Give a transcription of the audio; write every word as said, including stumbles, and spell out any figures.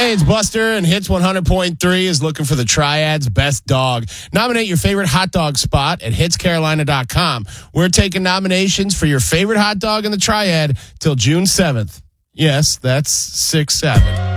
Hey, it's Buster, and Hits one hundred point three is looking for the Triad's best dog. Nominate your favorite hot dog spot at hits carolina dot com. We're taking nominations for your favorite hot dog in the Triad till June seventh. Yes, that's six seven.